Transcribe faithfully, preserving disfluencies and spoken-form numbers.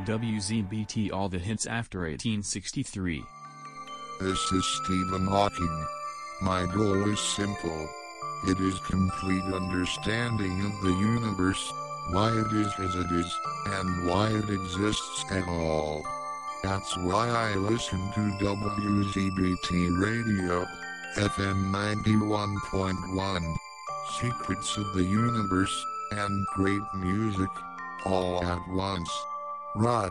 W Z B T all the hits after eighteen sixty-three. This is Stephen Hawking. My goal is simple. It is complete understanding of the universe, why it is as it is, and why it exists at all. That's why I listen to W Z B T Radio, F M ninety-one point one. Secrets of the universe, and great music, all at once. Rod.